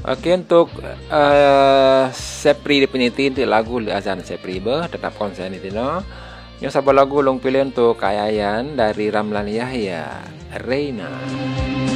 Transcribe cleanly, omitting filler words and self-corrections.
Okey, untuk Sepri Definiti untuk lagu Azan Sepri tetap konsen itu no. Yang sabar lagu long pilih untuk Kayayan dari Ramlan Yahya, Reina.